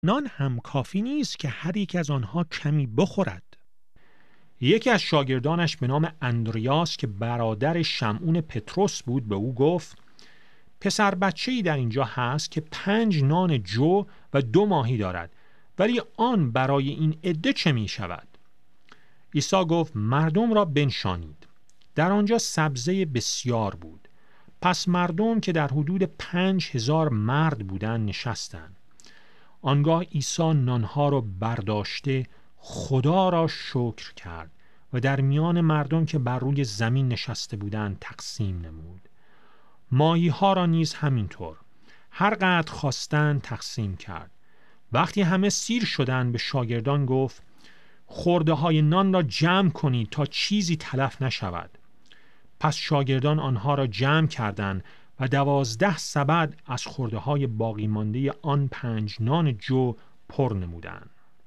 نان هم کافی نیست که هر یک از آنها کمی بخورد. یکی از شاگردانش به نام اندریاس که برادر شمعون پتروس بود به او گفت: پسر بچه‌ای در اینجا هست که 5 نان جو و 2 ماهی دارد، ولی آن برای این عده چه می شود؟ عیسی گفت: مردم را بنشانید. در آنجا سبزه بسیار بود. پس مردم که در حدود 5000 مرد بودند نشستند. آنگاه عیسی نانها را برداشته خدا را شکر کرد و در میان مردم که بر روی زمین نشسته بودند تقسیم نمود. ماهی ها را نیز همینطور هر قدر خواستند تقسیم کرد. وقتی همه سیر شدند به شاگردان گفت: خرده های نان را جمع کنید تا چیزی تلف نشود. پس شاگردان آنها را جمع کردند و 12 سبد از خرده های باقی مانده آن 5 نان جو پر نمودند.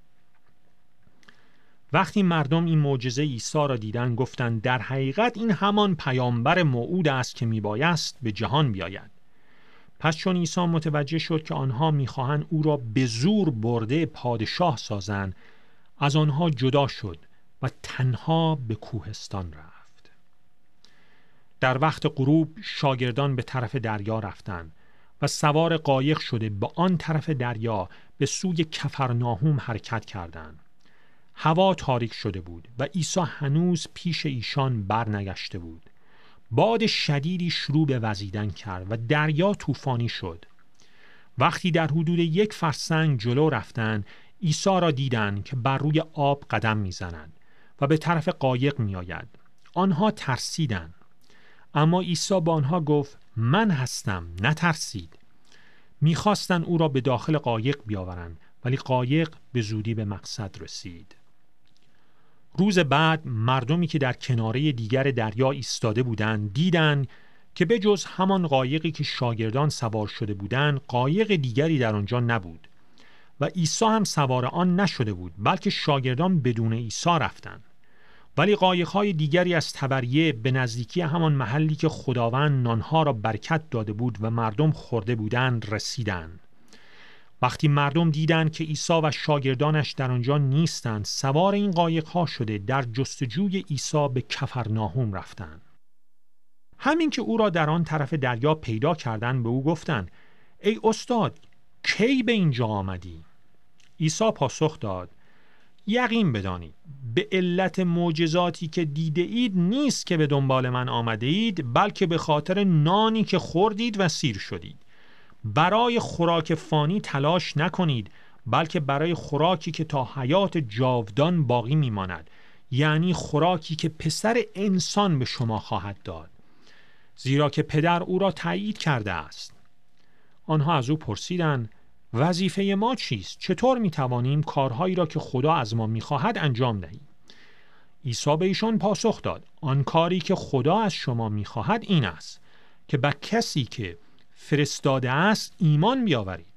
وقتی مردم این معجزه عیسی را دیدند گفتند: در حقیقت این همان پیامبر موعود است که میبایست به جهان بیاید. پس چون عیسی متوجه شد که آنها میخواهند او را به زور برده پادشاه سازند، از آنها جدا شد و تنها به کوهستان رفت. در وقت غروب شاگردان به طرف دریا رفتند و سوار قایق شده به آن طرف دریا به سوی کفرناهوم حرکت کردند. هوا تاریک شده بود و عیسی هنوز پیش ایشان برنگشته بود. باد شدیدی شروع به وزیدن کرد و دریا طوفانی شد. وقتی در حدود 1 فرسنگ جلو رفتند، عیسی را دیدند که بر روی آب قدم می‌زند و به طرف قایق می‌آید. آنها ترسیدند. اما عیسی با آنها گفت: من هستم، نترسید. می‌خواستند او را به داخل قایق بیاورند، ولی قایق به زودی به مقصد رسید. روز بعد مردمی که در کناره دیگر دریا ایستاده بودند دیدند که به جز همان قایقی که شاگردان سوار شده بودند قایق دیگری در آنجا نبود و عیسی هم سوار آن نشده بود، بلکه شاگردان بدون عیسی رفتند. ولی قایق‌های دیگری از تبریه به نزدیکی همان محلی که خداوند نانها را برکت داده بود و مردم خورده بودند رسیدند. وقتی مردم دیدند که عیسی و شاگردانش در آنجا نیستند، سوار این قایق‌ها شده در جستجوی عیسی به کفرناهوم رفتند. همین که او را در آن طرف دریا پیدا کردند به او گفتند: ای استاد، کی به اینجا آمدی؟ عیسی پاسخ داد: یقین بدانید به علت معجزاتی که دیده اید نیست که به دنبال من آمده اید، بلکه به خاطر نانی که خوردید و سیر شدید. برای خوراک فانی تلاش نکنید، بلکه برای خوراکی که تا حیات جاودان باقی میماند، یعنی خوراکی که پسر انسان به شما خواهد داد، زیرا که پدر او را تایید کرده است. آنها از او پرسیدند: وظیفه ما چیست؟ چطور میتوانیم کارهایی را که خدا از ما میخواهد انجام دهیم؟ عیسی به ایشان پاسخ داد: آن کاری که خدا از شما میخواهد این است که به کسی که فرستاده است ایمان بیاورید.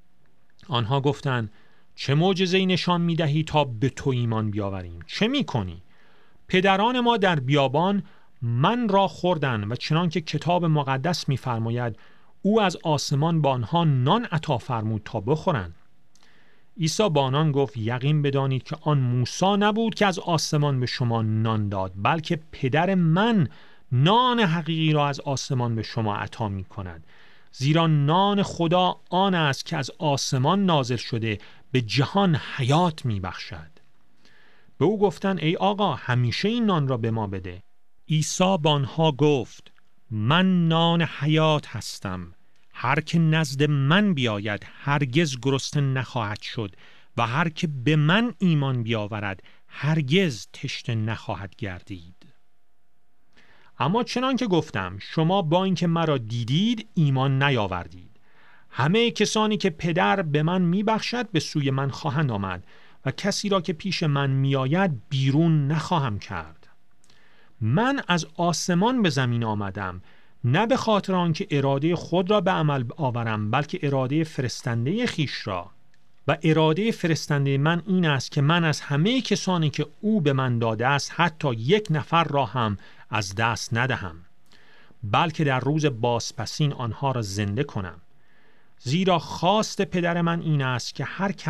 آنها گفتند: چه معجزه‌ای نشان می‌دهی تا به تو ایمان بیاوریم؟ چه می‌کنی؟ پدران ما در بیابان من را خوردند و چنان که کتاب مقدس می‌فرماید او از آسمان با آنها نان عطا فرمود تا بخورند. عیسی با آنان گفت: یقین بدانید که آن موسی نبود که از آسمان به شما نان داد، بلکه پدر من نان حقیقی را از آسمان به شما عطا می‌کند. زیرا نان خدا آن است که از آسمان نازل شده به جهان حیات میبخشد. به او گفتند: ای آقا، همیشه این نان را به ما بده. عیسی با آنها گفت: من نان حیات هستم. هر که نزد من بیاید هرگز گرسنه نخواهد شد و هر که به من ایمان بیاورد هرگز تشنه نخواهد گردید. اما چنان که گفتم شما با اینکه مرا دیدید ایمان نیاوردید. همه کسانی که پدر به من میبخشد به سوی من خواهند آمد و کسی را که پیش من میآید بیرون نخواهم کرد. من از آسمان به زمین آمدم، نه به خاطر آنکه اراده خود را به عمل آورم، بلکه اراده فرستنده خیش را. و اراده فرستنده من این است که من از همه کسانی که او به من داده است حتی 1 نفر را هم از دست ندهم، بلکه در روز بازپسین آنها را زنده کنم. زیرا خواست پدر من این است که هر